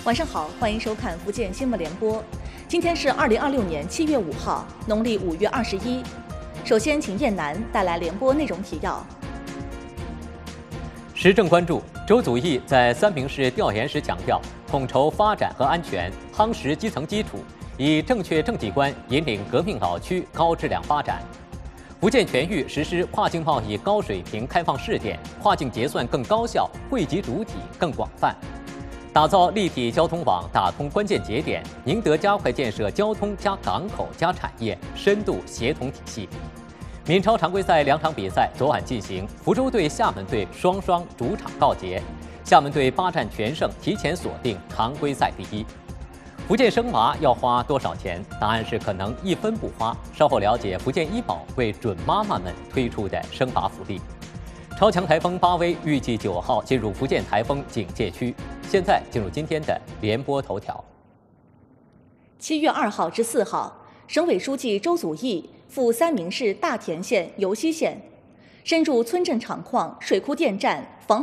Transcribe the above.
晚上好，欢迎收看福建新闻联播。今天是2026年7月5号，农历5月21。首先，请燕南带来联播内容提要。 时政关注：周祖义在三明市调研时强调，统筹发展和安全，夯实基层基础，以正确政绩观引领革命老区高质量发展。福建全域实施跨境贸易高水平开放试点，跨境结算更高效，惠及主体更广泛。打造立体交通网，打通关键节点，宁德加快建设交通加港口加产业深度协同体系。闽超常规赛2场比赛昨晚进行，福州队、厦门队双双主场告捷，厦门队8战全胜，提前锁定常规赛第一。福建生娃要花多少钱？答案是可能1分不花。稍后了解福建医保为准妈妈们推出的生娃福利。超强台风巴威预计9号进入福建台风警戒区。现在进入今天的联播头条。 7月2号至4号，省委书记周祖义赴三明市大田县、尤溪县，深入村镇厂矿、水库电站、防